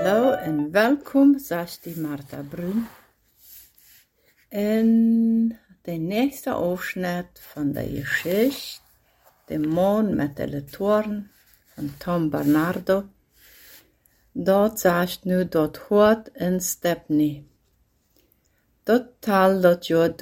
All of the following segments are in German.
Hallo en welkom, zegt die Martha Brun. In de nächste Ausschnitt von der Geschichte, De Maan met de Toren van Tom Bernardo, dort zegt nu dat hoort in Stepney. Dat tal dat jaar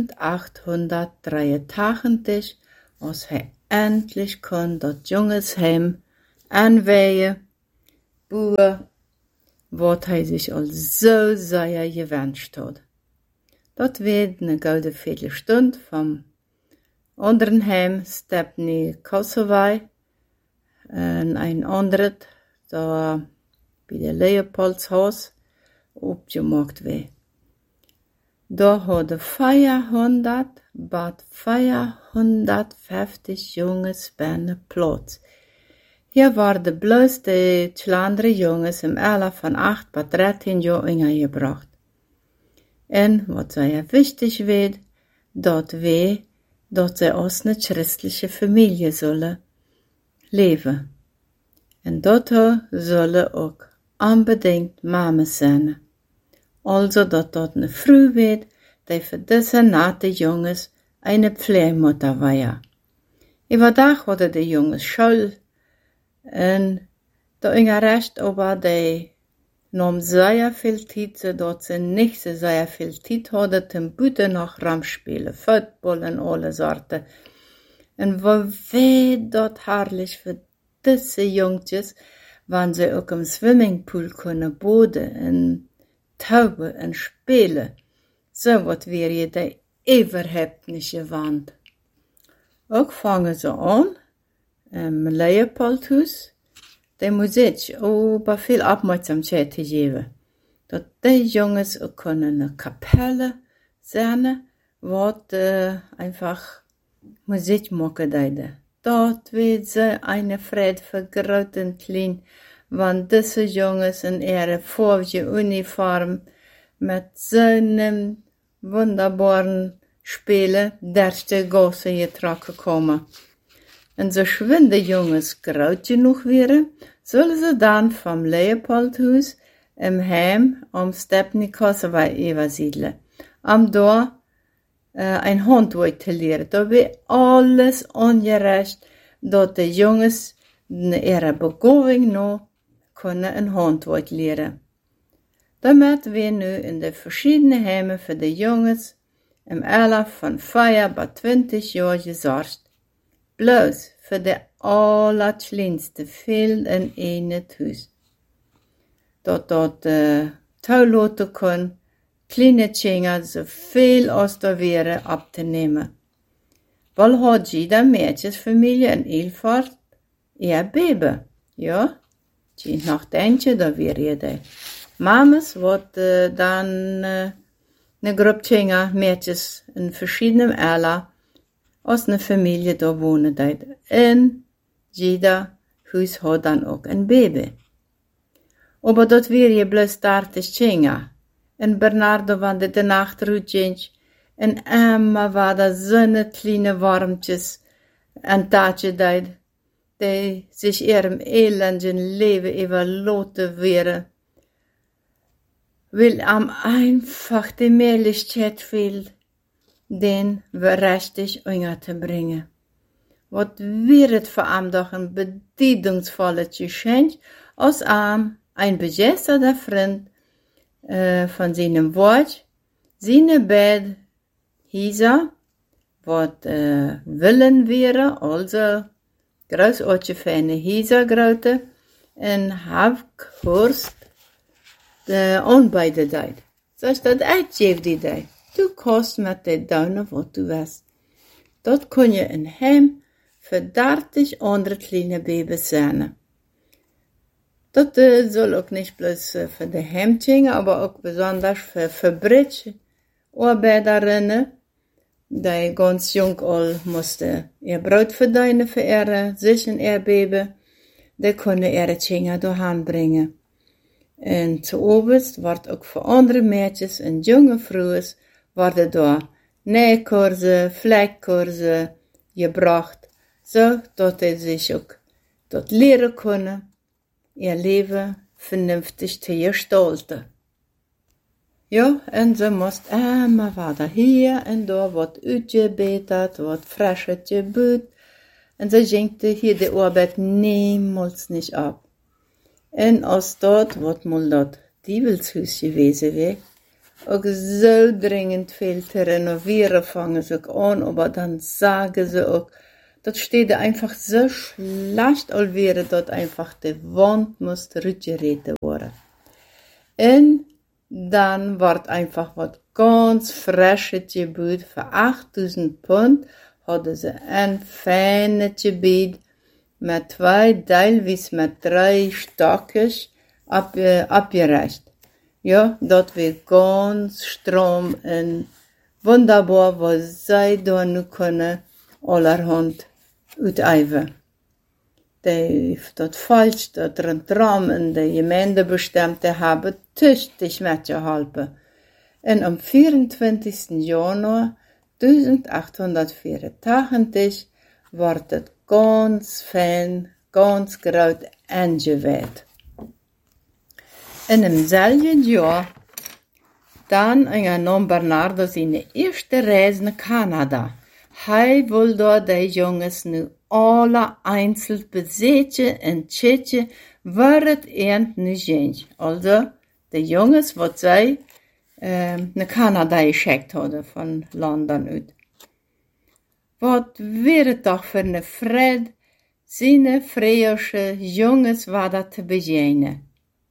1883, als hij endlich kon dat jongensheim aanweihen, boeren, wat hij zich al zo zeer gewünscht had. Dat werd een gouden viertelstund vom anderen heim Stepney Kossowai en een ander daar bij de Leopoldshaus opgemaakt werd. Daar hadden 400 tot 450 jongens binnen plaats. Hier waren bloos de andere jongens im Alter van 8 tot 13 jaar ingebracht. En wat zeer wichtig werd, dat ze als een christelijke familie zullen leven. En dat zullen ook unbedingt mamas zijn. Also dat een vrouw werd, die voor deze nate jongens een pflegemutter was. Overdag hadden de jongens school en de ongerecht aber die nam zeer veel tijd, zodat ze niet zeer veel tijd hadden ten buiten nog ramspelen, voetbal en alle soorten. En wat weet dat herrlich voor deze jongetjes, wanneer ze ook im swimmingpool kunnen boden en tauben en spelen. Zo wat weer je de überhaupt niet gewand. Ook vangen ze aan, im Leopoldhaus, de muziek over veel opmerkzaamheid te geven. Dat die jongens ook kunnen een kapelle zijn, wat einfach muziek maken deden. Dat weet ze een vrede voor groot en klein, want deze jongens in ihre vorige uniform met zo'n wunderbaren spelen, derste gossen getrokken komen. En zo schwinde jongens groot genoeg werden, zullen ze dan vom Leopoldhaus im Heim Stepney Kossowai übersiedeln, daar ein Handwerk te leren. Dat werd alles ongerecht, dat de jongens ihre Begabung nog kunnen een handwerk leren. Daarmee weer nu in de verschillende heimen voor de jongens im Alter van 4 tot 20 jaar gezorgd. Bloos voor de allerkleinste veel in een huis. Dat toelaten kon, kleine kinderen zoveel als er wäre op te nemen. Wel had jeder meisjesfamilie in Ilford ihr Baby, ja? Je nachdenkje, da wäre jeder. Mamas wat dan een groep kinderen, meisjes in verschillende Alter, als een familie daar wonen deed. En jeder huis had dan ook een baby. Maar dat weer je bloos 30 kinderen. En Bernardo wanneer de nacht uitging. En Emma waar dat zo'n kleine warmtjes en taartje deed. Die zich ihrem elenden leven überlaten wäre. Will am einfach die Möglichkeit will, den richtig te brengen. Wat wäre het voor am doch een bedeutungsvolles Geschenk, als am ein begeisterter Freund von seinem Wort, seine Bed hießer, wat willen wäre, also großartige feine hießer grote, en Havkhorst de onbeide deed. Zoals dat uitgeeft die deed. Du kost met de duinen wat du was. Dat kon je in hem voor 30 andere kleine baby's zijn. Dat zal ook niet bloos voor de hemdingen, maar ook besonders voor fabrieksarbeiderinnen, die ganz jong al moesten ihr brood verdienen voor zich en ihr baby, die konden ihre kinderen doorheen brengen. En zu oberst wordt ook voor andere meisjes en jonge vrouwen worden door nähkursen, vlekkursen gebracht, zodat ze zich ook tot leren kunnen, ihr Leben vernünftig te gestalten. Ja, en ze moest immer weiter hier en daar wat uitgebetert, wat frisches gebut. En ze schenkte hier de Arbeit niemals nicht ab. En als dort, wat mal dat Dievelshuis gewesen wäre, auch so dringend viel zu renovieren, fangen sie auch an, aber dann sagen sie auch, das steht einfach so schlecht, als wäre dort einfach die Wand muss rückgerätet worden. Und dann wird einfach was ganz Frisches gebaut. Für 8.000 Pfund hatten sie ein feines Gebiet mit 2, teilweise mit 3 Stocken abgereicht. Ja, dort wird ganz Strom und wunderbar, was sie da nu können, allerhand uiteiven. Dat falsch, dat Raum in de Gemeindebestimmte haben tüchtig mitgeholfen. Und am 24. Januar 1884 wird het ganz fein, ganz groß eingeweiht. In dem selben Jahr dann nahm Bernardo seine erste Reise nach Kanada. Hij wil door die jongens nu alle einzeln besetzen en checken waar het eind nu ging. Also, de jongens wat zij naar Kanada geschickt hadden van London uit. Wat weer het toch voor een vrede, zijn Freische jongens waren te beginnen.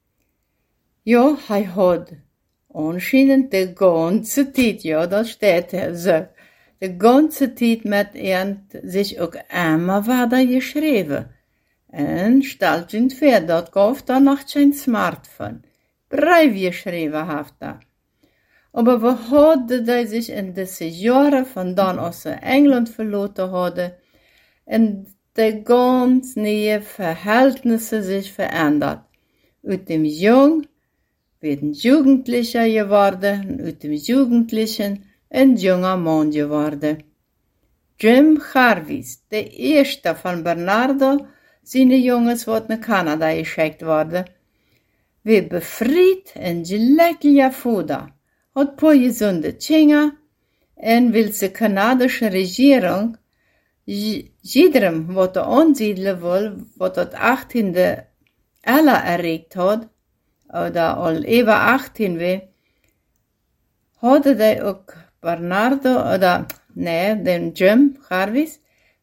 Ja, hij had anscheinend de ganze tijd, ja, dat staat er zo. De ganze tijd met sich ook immer weiter geschreven. En stelt zich voor, dat gaf dan nog geen smartphone. Brief geschreven heeft dat. Aber we hadden die sich in deze jaren van dan als ze Engeland verlaten hadden, en de ganz nieuwe Verhältnisse sich verändert. Uit dem Jung werden Jugendlicher geworden, uit dem Jugendlichen een junger man geworden. Jim Jarvis, de eerste van Bernardo, zijn jongens wat naar Canada geschickt worden, weer bevrijd en gelukkig vader, had paar gezonde kinderen en wil de Kanadische regering iedereen wat de aansiedelen wil, wat het 18e eeuw erreicht had, oder al even 18 weer, hadden die ook Bernardo, den Jim Jarvis,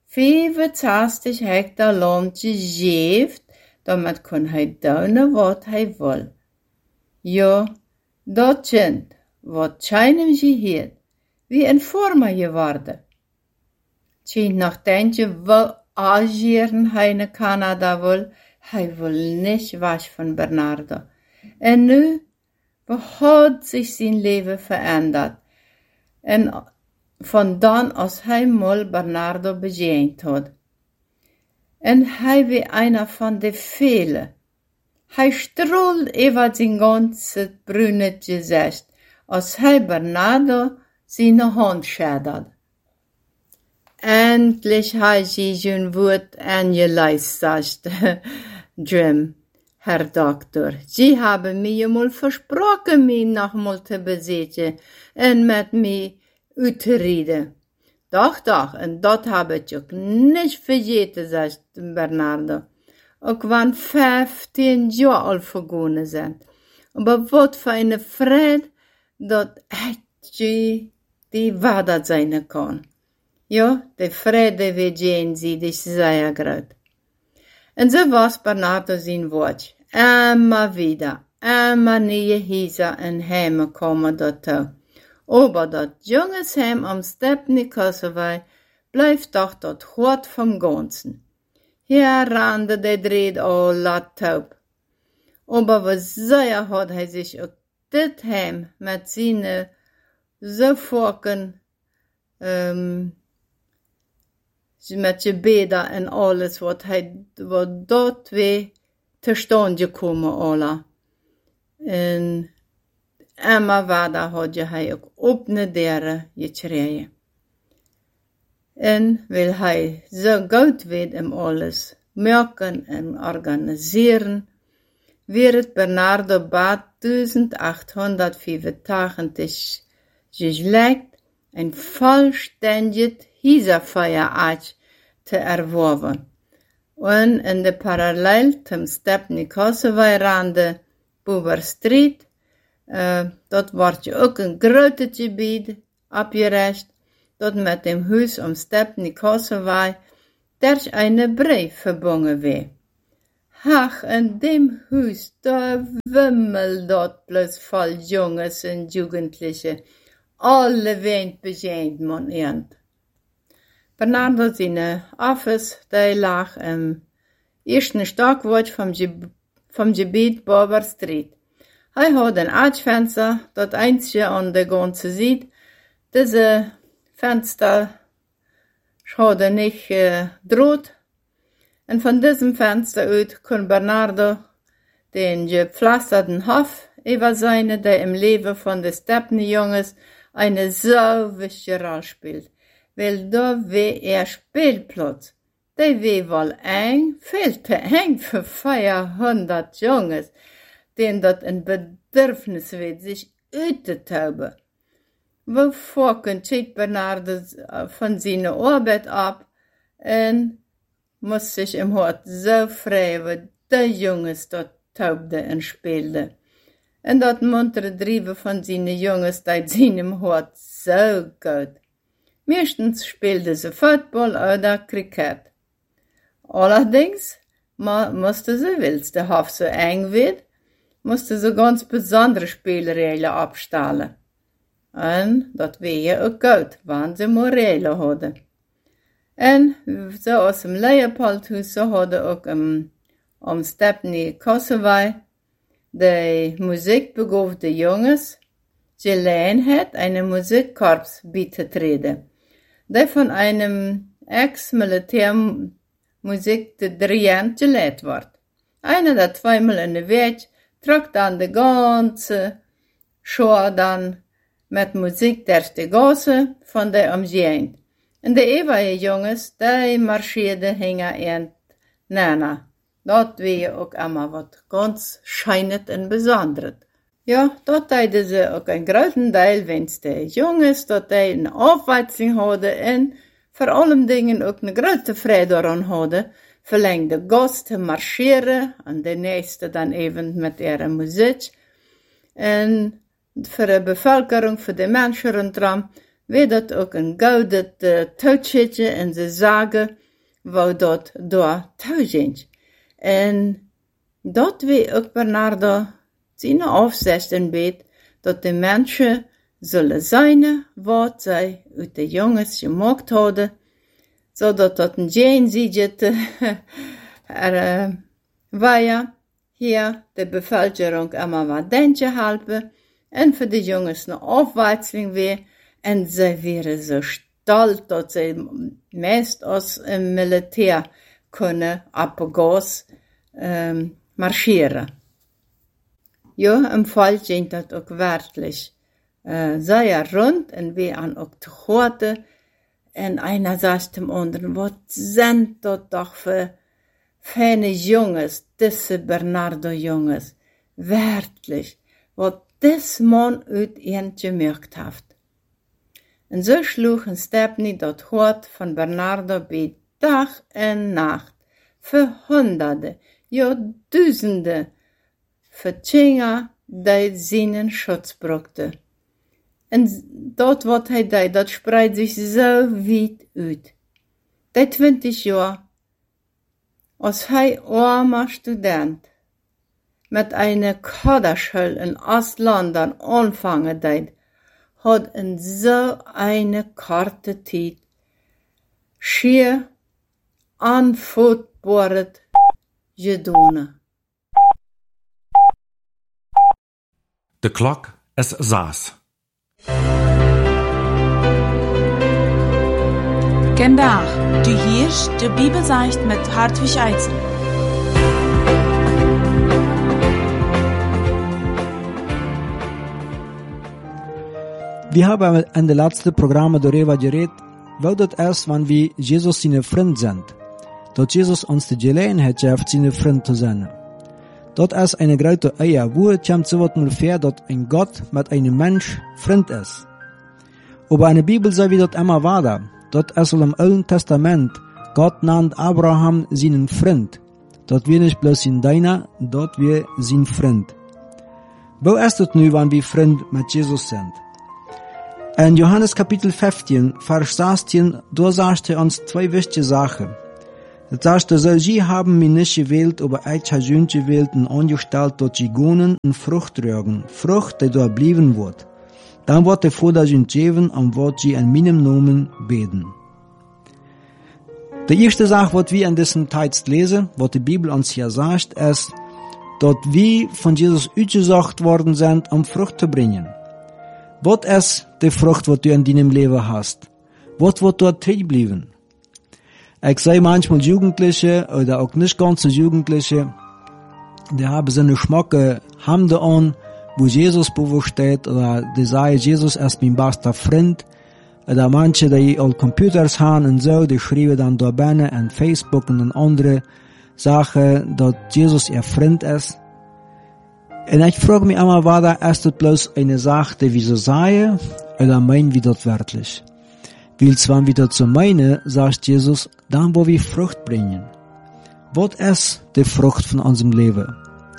65 Hektar land gegeven, damit kon hij doen wat hij wil. Ja, dat kind, wat schijnen geheerd, wie een vormer geworden. Tien nog denkje, wel agieren hij naar Canada wil, hij wil niet weg van Bernardo. En nu, had sich zijn leven veranderd. En van dan als hij mal Bernardo begegnet had. En hij was einer van de velen. Hij stroolt over zijn ganze bruine gezicht, als hij Bernardo zijn hand schädert. Endlich hij zijn woord aangeluisterd, Jim. Herr Doktor, Sie haben mir mal versprochen, mich nochmal zu besetzen und mit mir auszureden. Doch, und das habe ich auch nicht vergessen, sagt Bernardo. Auch wenn 15 Jahre alt vergangen sind. Aber was für eine Freude, dass ich die Wahrheit sein kann. Ja, die Freude wird gehen sie dich sehr groß. Und so was Bernardo sein Wort. Immer wieder, immer neue Häuser und Heime kommen dazu. Aber das junges Heim am Stepney Kosovo bleibt doch das Hort vom Ganzen. Hier rannte der Dreht all taub. Aber was sehr hat er sich auch das Heim mit seinen Sofaken, met Gebeten en alles wat dort weer te stand gekomen alle. En immer weiter had hij ook op de deuren gekregen. En wil hij zo goed weet om alles merken en organiseren, wird Bernardo Bad 1885 geschleckt, ein vollständiges Hiesefeuerarch zu erworben. Und in der Parallel zum Stepney Causeway rande Buber Street, dort wordt je ook een groot gebied abgerecht, dort mit dem Haus am Stepney Causeway, der eine Brief verbunden wird. Ach, in dem Haus, da wimmelt dort bloß voll Junges und Jugendliche. Alle Wind beschämt man irgend. Bernardo seine Office, der lag im ersten Stockwerk vom Gebiet Barber Street. Er hat ein Archfenster, das einzige an der ganzen Seite. Diese Fenster hat nicht droht. Und von diesem Fenster aus kann Bernardo den gepflasterten Hof übersehen, der im Leben von den Stepney-Junges eine so wichtige Rolle spielt. Weil da wär Spielplatz. Der wär wohl eng, viel zu eng für 400 Junges, denen dort ein Bedürfnis wird, sich auszutauben. Wovor kommt Bernardo von seiner Arbeit ab und muss sich im Hort so freuen, die Junges dort taubte und spielte. Und dort muntere Driebe von seinen Junges, die seinem Hort so gut. Meistens spielte sie Football oder Cricket. Allerdings musste sie, weil der Hof so eng wird, musste sie ganz besondere Spielregeln abstellen. Und das wäre auch gut, wenn sie Morelle hadden. En zoals im Leopoldhuis, so hadden ook am Stepney Causeway de muziekbegaafde jongens Gelegenheit, einen Musikkorps beizutreten, der von einem Ex-Militärmusikdirigent geleitet wird. Einer, der zweimal in der Woche trug dann die ganze Show dann mit Musik durch die Gasse von der Umgegend. Und die ewige Jungs, die marschierten hinter Nana. Dort wäre auch immer was ganz scheinend und Besonderes. Ja, dort hatten sie auch einen großen Teil, wenn es die Jungs dort eine Aufweitzung hatten und vor allem Dingen auch eine große Freude daran hatten, verlängst die Gast zu marschieren und die nächste dann eben mit ihrer Musik. Und für die Bevölkerung, für die Menschen rundherum, wird dort auch ein goudet Touchetje en ze sagen, wo dort da sind. Und dort wie auch Bernardo seine Aufsichten bet, dass die Menschen sollen sein, was sie aus den Jungs gemacht haben, so dass dort ein Jenseits war hier die Bevölkerung immer was denken halten und für die Jungs eine Aufweizung wäre. Und sie wären so stolz, dass sie meist aus dem Militär können abgas marschieren. Ja, im Fall ging das auch wirklich sehr rund und wir an auch zu Horte. Und einer sagt dem anderen, was sind das doch für feine Junges, diese Bernardo-Junges. Wirklich, was das Mann uit ihnen gemerkt hat. Und so schlug Stepney das Hort von Bernardo bei Tag und Nacht für Hunderte, ja Tausende Verzinger, die seinen Schutz brauchte. Und dort, was das spreit sich so weit aus. Die 20 Jahre, als armer Student mit einer Kaderschule in Ostlandern anfangen deed, hat in so eine korte Zeit schier anfutbaret gedaan. De klok is 6. Vandaag, du hörst de Bibelsicht mit Hartwig Eidsen. Wir haben in den letzten Programmen darüber geredet, weil das ist, wenn wir Jesus seine Freund sind. Dass Jesus uns die Gelegenheit gibt, seine Freund zu sein. Dat is eine grote Eier. Wo kommt so wat mal fair, dat ein Gott mit einem Mensch Freund ist? Aber in der Bibel sei wie dat immer weiter. Dat ist im Alten Testament. Gott nannt Abraham seinen Freund. Dat wir nicht bloß in deiner, dat wir sein Freund. Wo ist das nu, wenn wir Freund mit Jesus sind? In Johannes Kapitel 15, Vers 16, da sagt uns zwei wichtige Sachen. Das sagt, soll sie haben mich nicht gewählt, aber ich habe sie gewählt und angestellt, dass sie gehen und Frucht tragen. Frucht, die da bleiben wird. Dann wird der Vater sie geben und wird sie in meinem Namen beten. Die erste Sache, was wir in diesem Text lesen, was die Bibel uns hier sagt, ist, dass wir von Jesus ausgesucht worden sind, um Frucht zu bringen. Was ist die Frucht, die du in deinem Leben hast? Was wird dort drin bleiben? Ich sehe manchmal Jugendliche, oder auch nicht ganze Jugendliche, die haben so eine schmucke Hemde an, wo Jesus steht, oder die sagen, Jesus ist mein bester Freund. Oder manche, die all Computers haben und so, die schreiben dann da Bänne an Facebook und an andere Sachen, dass Jesus ihr Freund ist. Und ich frage mich immer, war da erst das bloß eine Sache, die wir so sagen, oder meinen wir das wirklich? Weil wenn wir das so meinen, sagt Jesus, dann wo wir Frucht bringen. Was ist die Frucht von unserem Leben?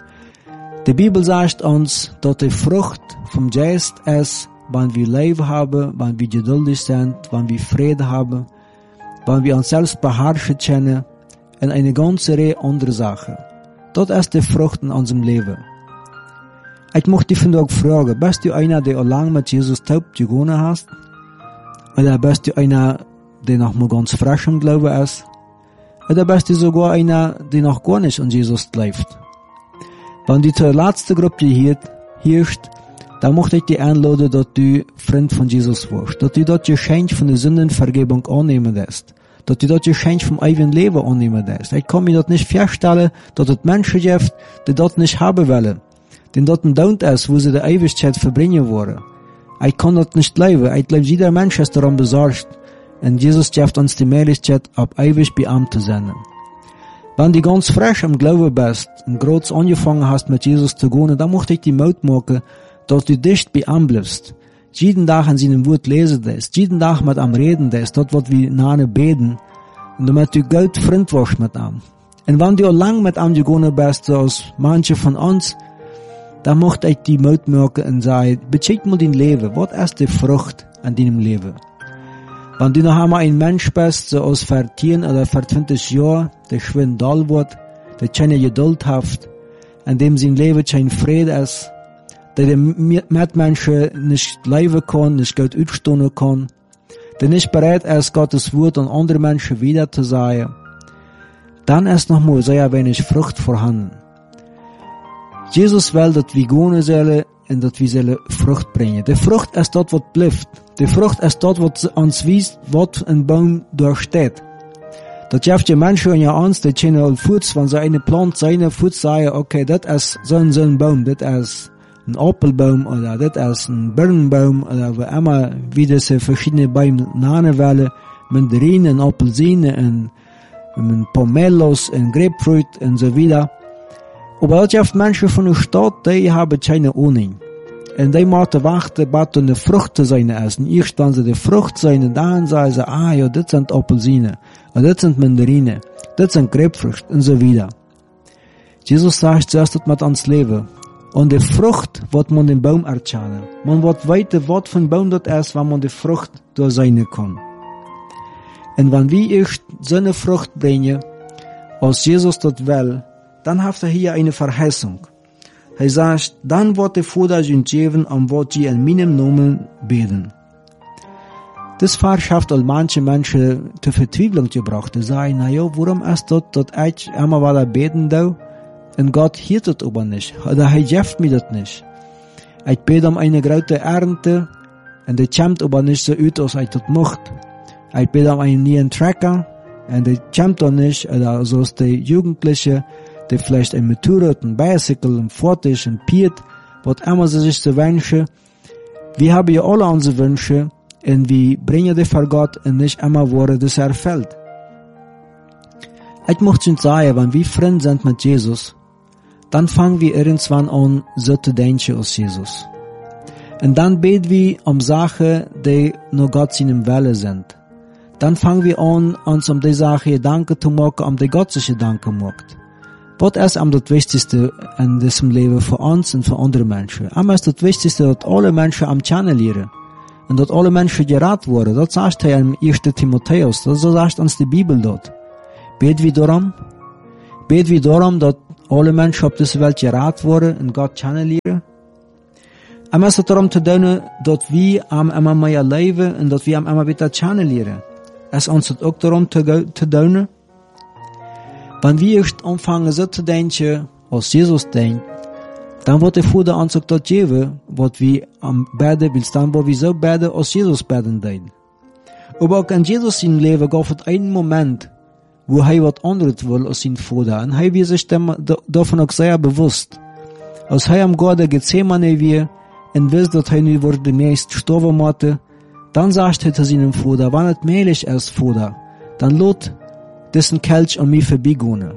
Die Bibel sagt uns, dass die Frucht vom Geist ist, wenn wir Leben haben, wenn wir geduldig sind, wenn wir Frieden haben, wenn wir uns selbst beherrschen können, und eine ganze Reihe andere Sachen. Das ist die Frucht in unserem Leben. Ich möchte dich auch fragen, bist du einer, der lange mit Jesus taub gegangen hast? Oder bist du einer, der noch mal ganz frisch im Glauben ist? Oder bist du sogar einer, der noch gar nicht an Jesus glaubt? Wenn du zur letzten Gruppe hirst, dann möchte ich dich einladen, dass du Freund von Jesus wirst, dass du das Geschenk von der Sündenvergebung annehmen lässt, dass du das Geschenk vom ewigen Leben annehmen lässt. Ich kann mir das nicht vorstellen, dass es Menschen gibt, die das nicht haben wollen, denn das ein Don't ist, wo sie die Ewigkeit verbringen wollen. Ich kann das nicht leben. Ich glaube, jeder Mensch ist daran besorgt, und Jesus gibt uns die Möglichkeit, ab ewig bei ihm zu sein. Wenn du ganz frisch im Glauben bist und gerade angefangen hast, mit Jesus zu gehen, dann möchte ich die Mut machen, dass du dicht bei ihm bleibst. Jeden Tag an seinem Wort lesen lässt, jeden Tag mit ihm reden lässt, dort wird wir nahe beten, und damit du gut Freund wirst mit ihm. Und wenn du lang mit ihm gegangen bist, so als manche von uns, dann möchte ich die Mut machen und sagen, becheck mal dein Leben, was ist die Frucht an deinem Leben? Wenn du noch einmal ein Mensch bist, so aus 10 oder 20 Jahren, der schön doll wird, der keine Geduld hat, an dem sein Leben kein Friede ist, der den Mitmenschen nicht leben kann, nicht gut ausstehen kann, der nicht bereit ist, Gottes Wort an andere Menschen wieder zu sagen, dann ist noch mal sehr wenig Frucht vorhanden. Jesus will, dass wir gehen sollen und dass wir Frucht bringen. Die Frucht ist dort, was bleibt. Die Frucht ist dort, was uns weist, was ein Baum durchsteht. Das gibt die Menschen in ja uns, die können halt Fuß, wenn sie eine Pflanze seine Fuß sagen, okay, das ist so ein Baum, das ist ein Apfelbaum oder das ist ein Birnenbaum oder wie immer, wie das verschiedene Bäume nennen wollen, Mandarinen, Apfelsinen und Pomelos und Grapefruit und so weiter. Aber das gibt Menschen von der Stadt, die haben keine Ahnung. Und die müssen warten, bis eine Frucht zu sein essen. Erst wenn sie die Frucht sein, dann sagen sie, ja, das sind Apfelsinen, oder das sind Mandarinen, das sind Grapefruit und so weiter. Jesus sagt zuerst, dass man ans Leben. Und die Frucht wird man den Baum erkennen. Man wird weiter, was für ein Baum das ist, wenn man die Frucht durch sein kann. Und wenn wir erst so eine Frucht bringen, als Jesus das will, dann hat hier eine Verheißung. Er sagt, dann wird der Vater ihnen geben, und wird sie in meinem Namen beten. Das verschafft all manche Menschen zur Verzweiflung gebracht. Sie sagen, warum ist das, dass ich immer weiter beten darf, und Gott hört das aber nicht, oder er gibt mir das nicht. Ich bete eine große Ernte, und die kommt aber nicht so aus, als ich das möchte. Ich bete einen neuen Trecker, und die kommt auch nicht, oder so ist die Jugendliche, die vielleicht ein Motorrad, ein Bicycle, ein Fahrrad, ein Piet, was immer sie sich so wünschen. Wir haben ja alle unsere Wünsche, und wir bringen die vor Gott, und nicht immer wurde das erfüllt. Ich möchte schon sagen, wenn wir Freunde sind mit Jesus, dann fangen wir irgendwann an, so zu denken als Jesus. Und dann beten wir um Sachen, die nur Gott seinem Wille sind. Dann fangen wir an, uns um die Sache Gedanken zu machen, um die Gott sich Gedanken macht. Was ist das Wichtigste in diesem Leben für uns und für andere Menschen? Einmal ist das Wichtigste, dass alle Menschen am Kennen lernen. Und dass alle Menschen gerat wurden. Das sagt er im 1. Timotheus. So sagt uns die Bibel dort. Beten wir darum? Beten wir darum, dass alle Menschen auf dieser Welt gerat wurden und Gott kennenlernen? Einmal ist es darum zu tun, dass wir immer mehr leben und dass wir immer besser kennenlernen. Es ist uns auch darum zu tun, wenn wir erst anfangen so zu denken, als Jesus denkt, dann wird der Vater uns auch das geben, was wir am Beten willst, dann wo wir so beten, als Jesus beten dein. Aber auch in Jesus sein Leben gab es einen Moment, wo er was anderes will als sein Vater. Und er wird sich davon auch sehr bewusst. Als er am Garten Gethsemane war und wusste, dass er nicht demnächst sterben musste, dann sagt er zu seinem Vater, wenn es möglich ist, Vater, dann lot diesen Kelch an mir vorbeigehen.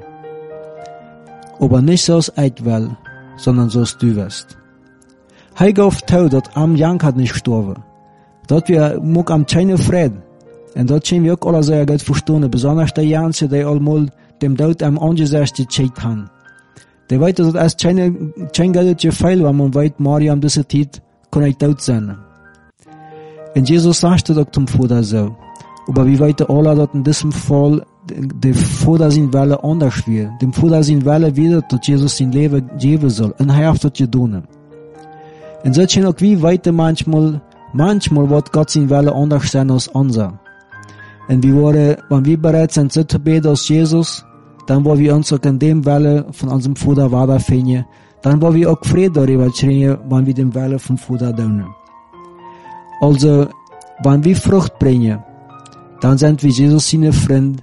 Aber nicht so als ich will, sondern so als du wirst. Er gab zu, dass am Jank hat nicht gestorben. Dass wir mag am keine Frieden. Und das können wir auch alle sehr gut verstehen, besonders die Janse, die allmal dem Tod am Angesicht gezeigt haben. Die weiß, dass es kein gutes Gefühl, wenn man weiß, Mariam diese Zeit kann ich tot sein. Und Jesus sagte doch zum Vater so. Aber wir wissen alle, dass in diesem Fall der Vater sein Wille anders wird. Dem Vater sein Wille wieder, dass Jesus sein Leben geben soll. Und er hat das getan. Und so können auch wir weiter manchmal wird Gott sein Wille anders sein als unser. Und wenn wir bereit sind, so zu beten als Jesus, dann wollen wir uns auch in dem Wille von unserem Vater weiterfinden. Dann wollen wir auch Frieden darüber kriegen, wenn wir dem Wille vom Vater tun. Also, wenn wir Frucht bringen, dann sind wir Jesus seine Freunde.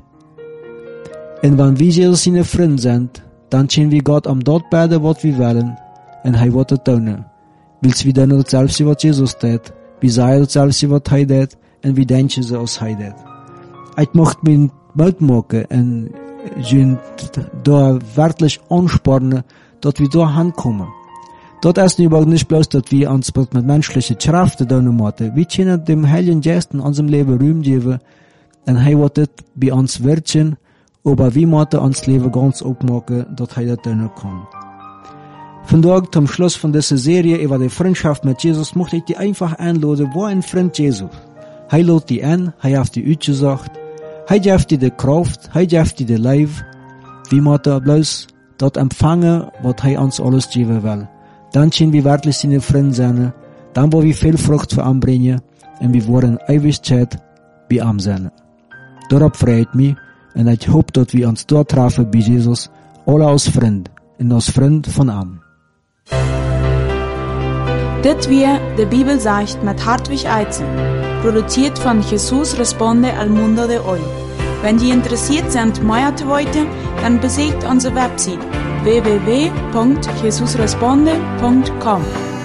Und wenn wir Jesus seine Freunde sind, dann können wir Gott am dort beten, was wir wollen, und er wird es tun. Willst wir dann das selbst, was Jesus tut, wir sagen das selbst, was er tut, und wir denken so, als er tut. Ich möchte mich Mut machen, und da wirklich anspornen, dass wir da hinkommen. Dort ist überhaupt nicht bloß, dass wir uns mit menschlichen Kräften tun müssen. Wir können dem Heiligen Geist in unserem Leben Ruhm geben, und er wird es bei uns wirken, aber wir müssen uns Leben ganz aufmachen, dass er das tun kann. Von dort zum Schluss von dieser Serie über die Freundschaft mit Jesus möchte ich dich einfach einladen, wo ein Freund Jesus. Er lädt dich ein, er hat dich ausgesagt, er gibt dir die Kraft, er gibt dir die Leib. Wir müssen bloß dort empfangen, was er uns alles geben will. Dann können wir wirklich seine Freunde sein, dann wollen wir viel Frucht für ihn bringen, und wir wollen Ewigkeit bei ihm sein. Darauf freut mich, und ich hoffe, dass wir uns dort treffen bei Jesus, alle als Freund, und als Freund von ihm. Dit wir de Bibel sagt mit Hartwig Eizen, produziert von Jesus Responde al Mundo de Hoy. Wenn Sie interessiert sind, mehr zu wissen, dann besucht unsere Website www.jesusresponde.com.